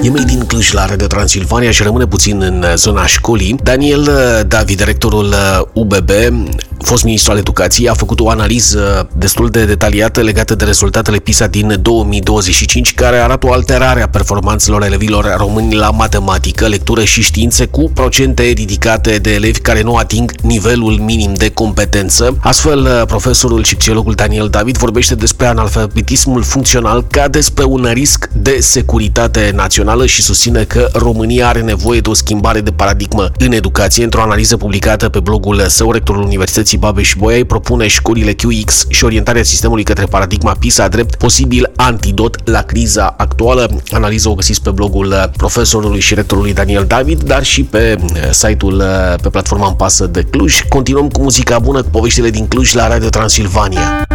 E Made in Cluj la Radio Transilvania și rămâne puțin în zona școlii. Daniel David, directorul UBB, fost ministru al educației, a făcut o analiză destul de detaliată legată de rezultatele PISA din 2025, care arată o alterare a performanțelor elevilor români la matematică, lectură și științe, cu procente ridicate de elevi care nu ating nivelul minim de competență. Astfel, profesorul și psihologul Daniel David vorbește despre analfabetismul funcțional ca despre un risc de securitate națională și susține că România are nevoie de o schimbare de paradigmă în educație. Într-o analiză publicată pe blogul său, rectorul Universității Babeș-Bolyai îi propune școlile QX și orientarea sistemului către paradigma PISA drept posibil antidot la criza actuală. Analiza o găsiți pe blogul profesorului și rectorului Daniel David, dar și pe site-ul, pe platforma Îmi pasă de Cluj. Continuăm cu muzica bună, cu poveștile din Cluj la Radio Transilvania.